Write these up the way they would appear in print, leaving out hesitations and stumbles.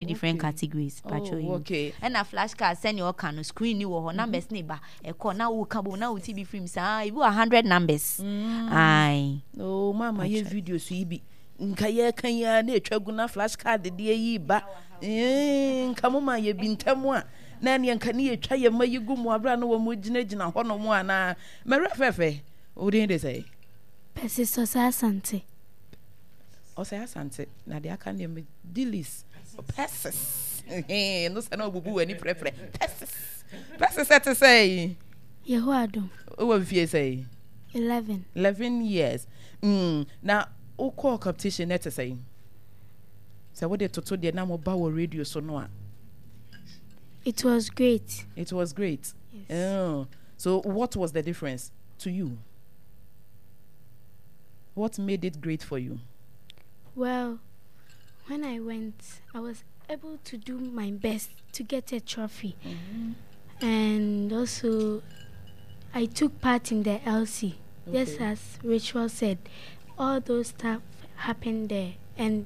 different categories. Okay. And a flashcard send your can screen you or numbers neighbor. A call now will come now with TV films. You 100 numbers. Aye. Oh, mama, your videos we be. Nkaya kanya na etwaguna flashcard de yi ba. Nkamoma ye bintamu a. Na ne nka ne etwa ye mayigu mu abra no wo mu ginagina ho no mu ana. Mere fefe. What did they say? Persis Asante. Osa Asante. Na de aka name Dilis. Persis. No say no bubu ani prefre. Persis. Persis set to say. Yehoadom. What if you say? 11 years. Now, o call competition net to say. So what they to the name of Bower Radio so no. It was great. It was great. Yes. Oh. So what was the difference to you? What made it great for you? Well, when I went, I was able to do my best to get a trophy. And also, I took part in the LC. Okay. Just as Rachel said, all those stuff happened there. And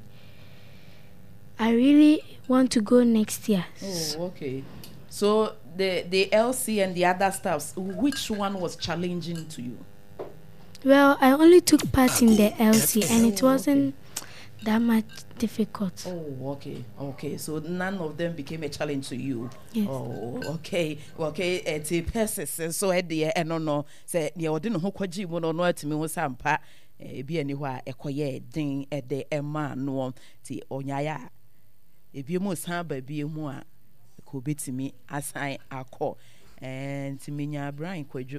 I really want to go next year. Oh, okay. So the LC and the other stuffs, which one was challenging to you? Well, I only took part in the LC and it wasn't that much difficult. Oh, okay. Okay. So none of them became a challenge to you. Yes. Oh, okay. Okay. And the persons so at the no say you didn't know kwaji mo no atimi ho sampa ebi ani ho a ekoye din e de ema no ti onyaya ebi mo san ba bi mu a ko betimi asan akọ ntiminya Brian Kwadwo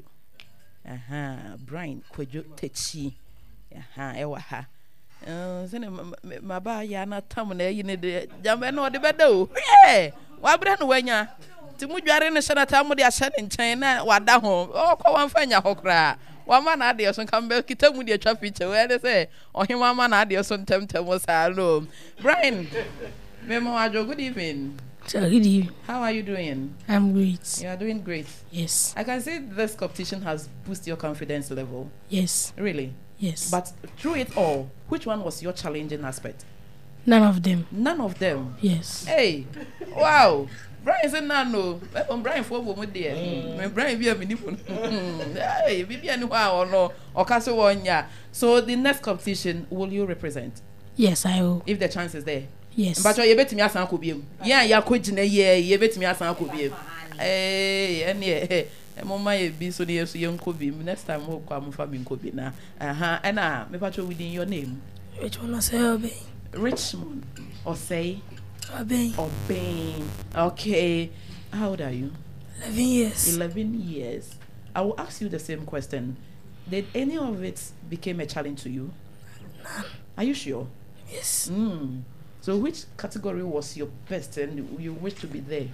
Brian Kwadwo techi ewa ha sene maba ya na tam na yi ne de jambe no de bedo wa bra no wanya ti mu dware ne hyena tam de ahye ne nkyɛn na wada ho okɔ wan fanya hokra wa ma na ade so kan be kita mu de atwa picture we de say ohima ma na ade so ntemtem sa no Brian memo ajo good evening. Good evening. How are you doing? I'm great. You are doing great. Yes. I can see this competition has boosted your confidence level. Yes. Really? Yes. But through it all, which one was your challenging aspect? None of them. None of them? Yes. Hey, wow. Brian said no. Brian for woman there. When Brian be a minimum. Hey, maybe anyone or no. Or Castle one ya. So the next competition, will you represent? Yes, I will. If the chance is there. Yes. But you bet me asan ko biem. Yeah, ya ko gina ye, you bet me asan ko biem. Hey, any mama ye bi so dey so yen ko biem. Next time mo kwa mo fa mi ko bi na. And me patcho within your name. Which one I say Obey? Richmond or say Obey. Obey. Okay. How old are you? 11 years. 11 years. I will ask you the same question. Did any of it become a challenge to you? None. Are you sure? Yes. So which category was your best and you wish to be there?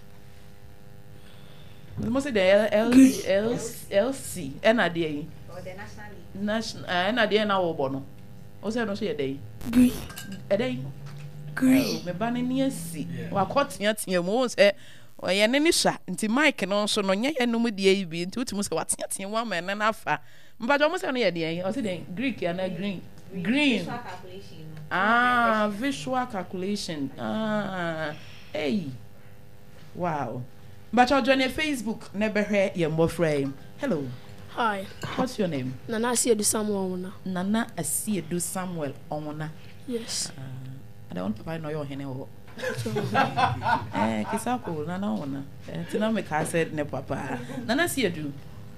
You must say the LC. NADA. Or the national league. National. NADA na wo bono. O say no so ye dey. Green. Dey. Green. Me ba ne ne si. Wa kotia mo say o ye ne ni sha. Nti mic no so no nya ye no mu de bi. Nti uti mo say watia wa me na na fa. Mba jo mo say no ye dey. O say dey Greek ya na green. Green. Visual calculation. Hey. Wow. But you're joining Facebook. Never heard your more frame. Hello. Hi. What's your name? Nana Asiedu Samuel. Nana Asiedu Samuel Omona. Yes. I don't papa know your hen. Kisako Nana Ona. Tina me ka said ne papa. Nana Asiedu.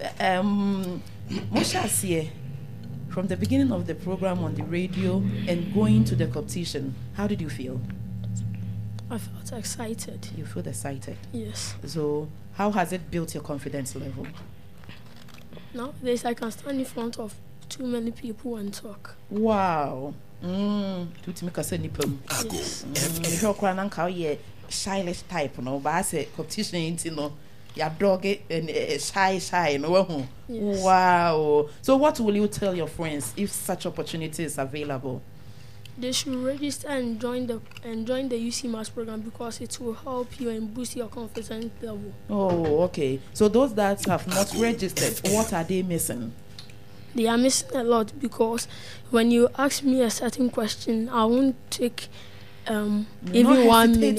Mosha sie. From the beginning of the program on the radio and going to the competition, how did you feel? I felt excited. You feel excited? Yes. So, how has it built your confidence level? Nowadays, I can stand in front of too many people and talk. Wow. Yes. Childish type, no, but I say competition, you know. Your dog and shy, no. Yes. Wow. So what will you tell your friends if such opportunity is available? They should register and join the UC Mass program because it will help you and boost your confidence level. Oh, okay. So those that have not registered, what are they missing? They are missing a lot because when you ask me a certain question, I won't take even 1 minute.